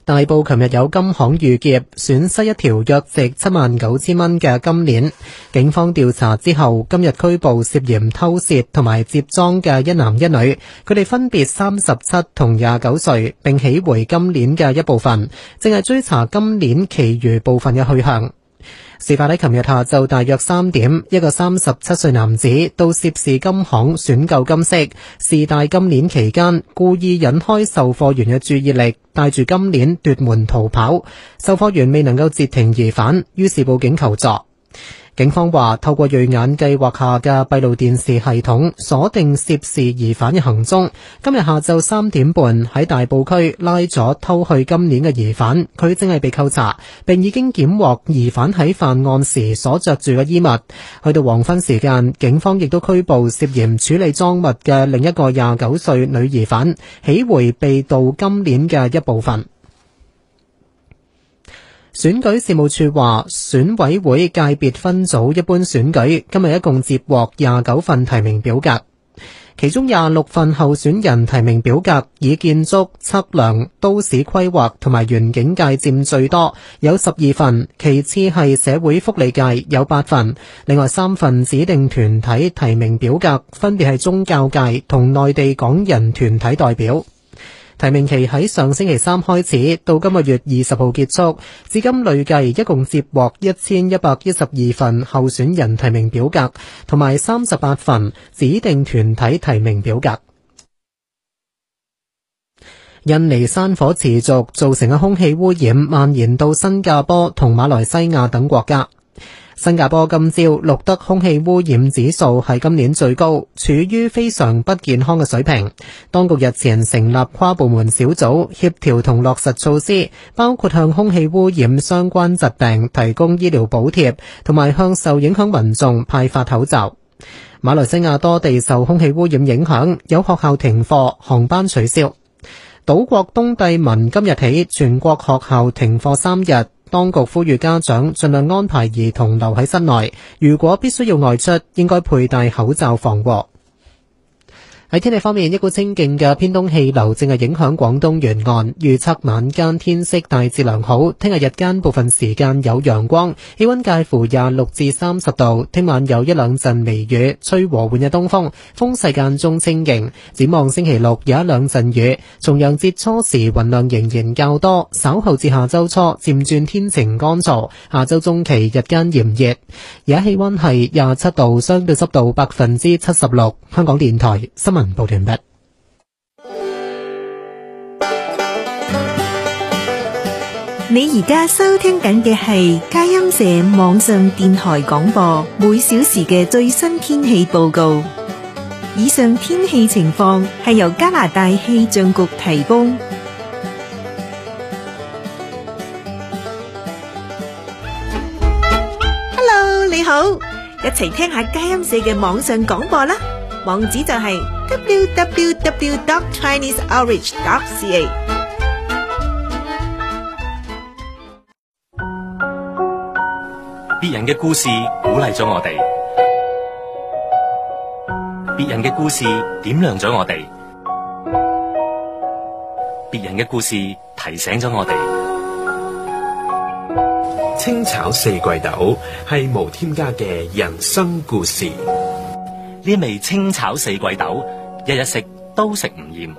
大埔琴日有金行遇劫，損失一條約值79000蚊嘅金鏈。警方調查之後，今日拘捕涉嫌偷竊同埋接贓嘅一男一女，佢哋分別37同29歲，並起回金鏈嘅一部分，正係追查金鏈其餘部分嘅去向。事發喺琴日下晝大約3點，一個37歲男子到涉事金行選購金飾，試戴金鏈期間，故意引開售貨員嘅注意力，帶住金鏈奪門逃跑。售貨員未能夠截停疑犯，於是報警求助。警方話，透過銳眼計劃下嘅閉路電視系統鎖定涉事疑犯嘅行蹤，今日下晝3點半喺大埔區拉咗偷去金鏈嘅疑犯，佢正係被扣查，並已經檢獲疑犯喺犯案時所着住嘅衣物。去到黃昏時間，警方亦都拘捕涉嫌處理贓物嘅另一個29歲女疑犯，起回被盜金鏈嘅一部分。選舉事務處話，選委會界別分組一般選舉今日一共接獲29份提名表格，其中26份候選人提名表格以建築、測量、都市規劃同埋園境界佔最多，有12份，其次係社會福利界有8份，另外3份指定團體提名表格分別係宗教界同內地港人團體代表。提名期喺上星期3開始，到今個月20號結束，至今累計一共接獲1112份候選人提名表格，同埋38份指定團體提名表格。印尼山火持續造成嘅空氣污染蔓延到新加坡同馬來西亞等國家。新加坡今朝錄得空氣污染指數係今年最高，處於非常不健康嘅水平。當局日前成立跨部門小組，協調同落實措施，包括向空氣污染相關疾病提供醫療補貼，同埋向受影響民眾派發口罩。馬來西亞多地受空氣污染影響，有學校停課，航班取消。島國東帝汶今日起全國學校停課3日。當局呼籲家長盡量安排兒童留喺室內，如果必須要外出，應該佩戴口罩防禍。喺天氣方面，一股清勁嘅偏東氣流正係影響廣東沿岸，預測晚間天色大致良好，聽日日間部分時間有陽光，氣溫介乎26至30度，聽晚有一兩陣微雨，吹和緩嘅東風，風勢間中清勁。展望星期六有一兩陣雨，重陽節初時雲量仍然較多，稍後至下周初漸轉天晴乾燥，下周中期日間炎熱。而家氣溫係27度，相對濕度76%。香港電台新聞報道完畢。 你而家收聽緊嘅係佳音社網上電台廣播，每小時嘅最新天氣報告。以上天氣情況係由加拿大氣象局提供。Hello， 你好，一齊聽下佳音社嘅網上廣播啦。網址就係 www.chineseoutreach.ca。 別人嘅故事鼓勵咗我哋，別人嘅故事點亮咗我哋，別人嘅故事提醒咗我哋。 清炒四季豆係無添加嘅人生故事。 呢味清炒四季豆，日日食都食唔厭。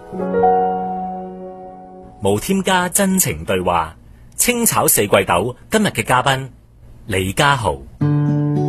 無添加真情對話，清炒四季豆。今日嘅嘉賓李家豪。